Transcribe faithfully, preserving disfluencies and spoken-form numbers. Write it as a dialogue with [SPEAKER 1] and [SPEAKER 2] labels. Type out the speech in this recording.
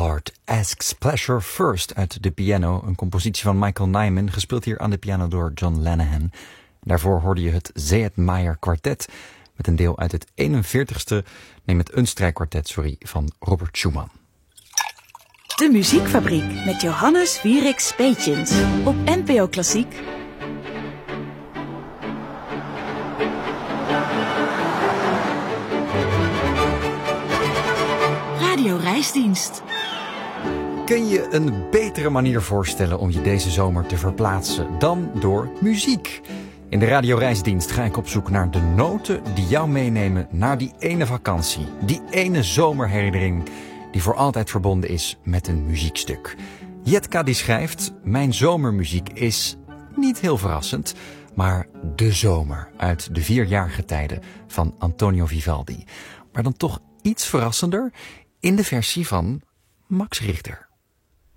[SPEAKER 1] Heart Asks Pleasure First uit de piano. Een compositie van Michael Nyman, gespeeld hier aan de piano door John Lanahan. Daarvoor hoorde je het Zehet-Meyer kwartet met een deel uit het eenenveertigste, nee met een strijkkwartet, sorry, van Robert Schumann.
[SPEAKER 2] De Muziekfabriek met Johannes Wieriks Peetjens op N P O Klassiek. Radio Reisdienst.
[SPEAKER 1] Kun je een betere manier voorstellen om je deze zomer te verplaatsen dan door muziek? In de Radio Reisdienst ga ik op zoek naar de noten die jou meenemen naar die ene vakantie. Die ene zomerherinnering die voor altijd verbonden is met een muziekstuk. Jetka die schrijft: mijn zomermuziek is, niet heel verrassend, maar De Zomer uit de vierjarige tijden van Antonio Vivaldi. Maar dan toch iets verrassender in de versie van Max Richter.